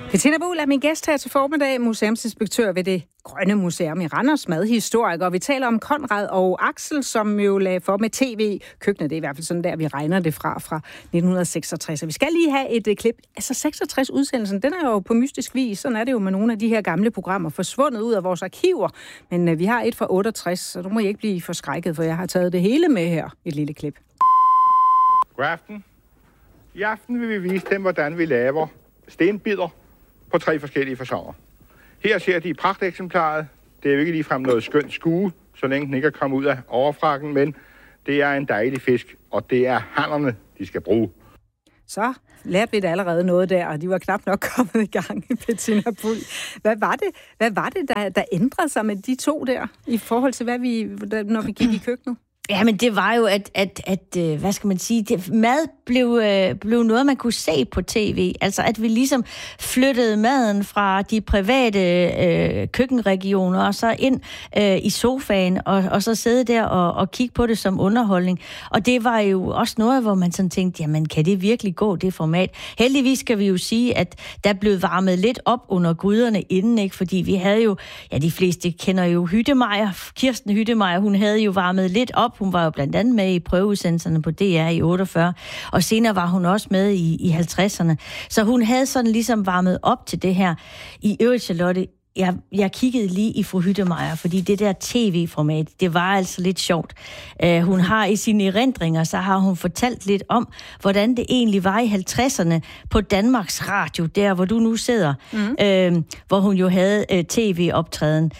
Bettina Buhl er min gæst her til formiddag, museumsinspektør ved det Grønne Museum i Randers, madhistoriker. Vi taler om Conrad og Axel, som jo lagde for med tv-køkkenet. Det er i hvert fald sådan der, vi regner det fra 1966. Og vi skal lige have et klip. Altså 66-udsendelsen, den er jo på mystisk vis. Sådan er det jo med nogle af de her gamle programmer forsvundet ud af vores arkiver. Men vi har et fra 68, så nu må I ikke blive forskrækket, for jeg har taget det hele med her. Et lille klip. God aften. I aften vil vi vise dem, hvordan vi laver stenbider på 3 forskellige faconer. Her ser de pragteksemplaret. Det er jo ikke ligefrem noget skønt skue, så længe den ikke er kommet ud af overfrakken, men det er en dejlig fisk, og det er hannerne, de skal bruge. Så lærte vi da allerede noget der, og de var knap nok kommet i gang i Bettina Buhl. Hvad var det, der ændrede sig med de to der, i forhold til, når vi gik i køkkenet? Ja, men det var jo, at hvad skal man sige, mad blev noget, man kunne se på tv. Altså, at vi ligesom flyttede maden fra de private køkkenregioner og så ind i sofaen, og så sidde der og kigge på det som underholdning. Og det var jo også noget, hvor man sådan tænkte, jamen, kan det virkelig gå, det format? Heldigvis skal vi jo sige, at der blev varmet lidt op under gryderne inden, ikke? Fordi vi havde jo, ja, de fleste kender jo Hyttemeier, Kirsten Hyttemeier, hun havde jo varmet lidt op. Hun var jo blandt andet med i prøveudsendelserne på DR i 48, og senere var hun også med i 50'erne. Så hun havde sådan ligesom varmet op til det her. I øvrigt, Charlotte, jeg kiggede lige i fru Hyttemeier, fordi det der tv-format, det var altså lidt sjovt. Hun har i sine erindringer, så har hun fortalt lidt om, hvordan det egentlig var i 50'erne på Danmarks Radio, der hvor du nu sidder, hvor hun jo havde tv-optræden.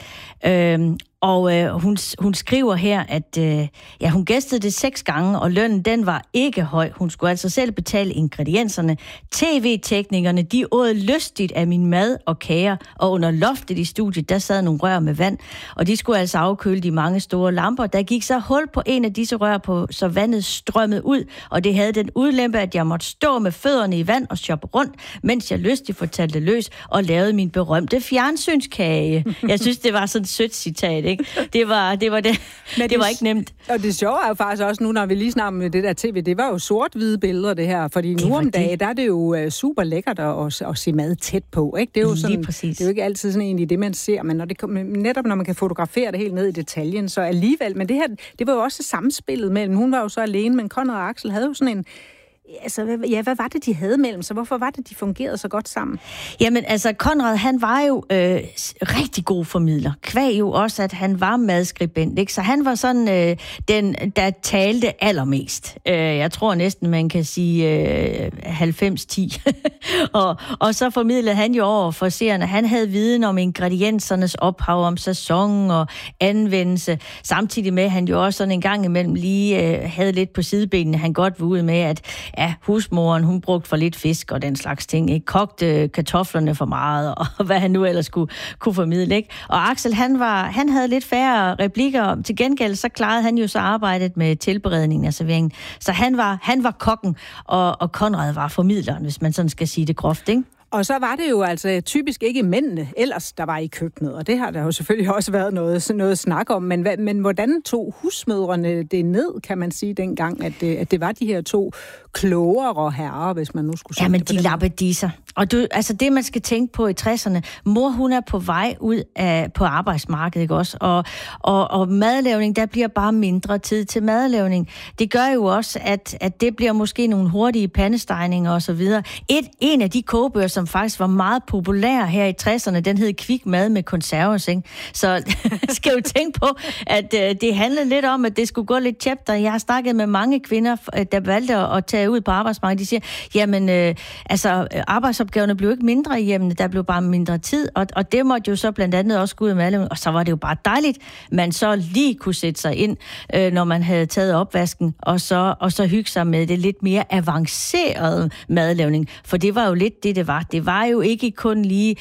Og hun skriver her, at hun gæstede det 6 gange, og lønnen, den var ikke høj. Hun skulle altså selv betale ingredienserne. TV-teknikerne, de åd lystigt af min mad og kager, og under loftet i studiet, der sad nogle rør med vand, og de skulle altså afkøle de mange store lamper. Der gik så hul på en af disse rør på, så vandet strømmede ud, og det havde den udlempe, at jeg måtte stå med fødderne i vand og shoppe rundt, mens jeg lystigt fortalte løs og lavede min berømte fjernsynskage. Jeg synes, det var sådan et sødt citat, ikke? Det var det. Men det var ikke nemt. Og det sjove er jo faktisk også nu, når vi lige snakker med det der tv, det var jo sort-hvide billeder, det her. Fordi nu om dagen, der er det jo super lækkert at se mad tæt på, ikke? Det er jo sådan, det er jo ikke altid sådan egentlig det, man ser, men netop når man kan fotografere det helt ned i detaljen, så alligevel. Men det her, det var jo også samspillet mellem. Hun var jo så alene, men Conrad og Axel havde jo sådan en... Altså, hvad var det, de havde mellem sig? Hvorfor var det, de fungerede så godt sammen? Jamen, altså, Conrad, han var jo rigtig god formidler. Kvæg jo også, at han var madskribent, ikke? Så han var sådan den, der talte allermest. Jeg tror næsten, man kan sige 90-10. og så formidlede han jo over for seerne. Han havde viden om ingrediensernes ophav, om sæson og anvendelse. Samtidig med, at han jo også sådan en gang imellem lige havde lidt på sidebenene. Han godt var ude med, at husmoren, hun brugte for lidt fisk og den slags ting, ikke? Kogte kartoflerne for meget, og hvad han nu ellers kunne formidle, ikke? Og Axel, han havde lidt færre replikker. Til gengæld, så klarede han jo så arbejdet med tilberedningen af serveringen. Så han var kokken, og Conrad var formidleren, hvis man sådan skal sige det groft, ikke? Og så var det jo altså typisk ikke mændene ellers, der var i køkkenet, og det har der jo selvfølgelig også været noget snak om, men hvordan tog husmødrene det ned, kan man sige dengang, at det var de her 2 klogere herrer, hvis man nu skulle sige. Jamen, de lappedisser. Og altså det, man skal tænke på i 60'erne, mor, hun er på vej ud på arbejdsmarkedet, ikke også? Og madlavning, der bliver bare mindre tid til madlavning. Det gør jo også, at det bliver måske nogle hurtige pandestegninger og så videre. En af de kogebøger, som faktisk var meget populær her i 60'erne, den hed Kvik mad med konserves, ikke? Så skal jo tænke på, at det handlede lidt om, at det skulle gå lidt tjept, og jeg har snakket med mange kvinder, der valgte at tage ud på arbejdsmarkedet. De siger, jamen, arbejdsopgaverne blev ikke mindre i hjemmene, der blev bare mindre tid, og det måtte jo så blandt andet også gå ud af madlavning, og så var det jo bare dejligt, man så lige kunne sætte sig ind, når man havde taget opvasken, og så hygge sig med det lidt mere avancerede madlavning, for det var jo lidt det var. Det var jo ikke kun lige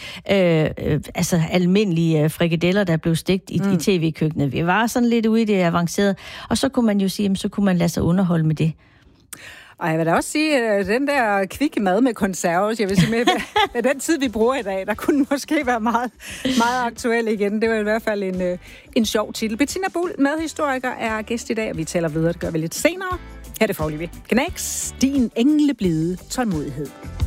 almindelige frikadeller, der blev stegt i tv-køkkenet. Vi var sådan lidt ude i det avancerede, og så kunne man jo sige, så kunne man lade sig underholde med det. Og jeg vil da også sige, at den der kvikke mad med konserves, jeg vil sige, med den tid, vi bruger i dag, der kunne den måske være meget, meget aktuel igen. Det var i hvert fald en sjov titel. Bettina Buhl, madhistoriker, er gæst i dag, og vi taler videre. Det gør vi lidt senere. Her er det foreløbig. Knæks din engleblide tålmodighed.